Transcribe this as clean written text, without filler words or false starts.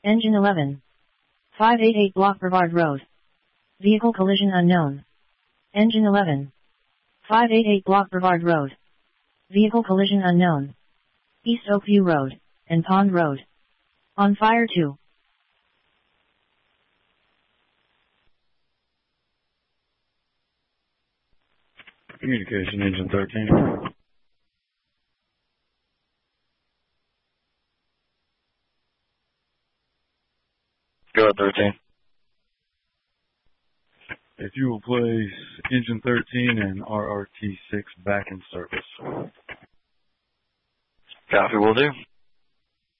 Engine 11. 588 Block Brevard Road. Vehicle collision unknown. Engine 11. 588 Block Brevard Road. Vehicle collision unknown. East Oakview Road, and Pond Road. On fire 2. Communication engine 13. Go ahead, 13. If you will place engine 13 and RRT6 back in service. Copy, will do.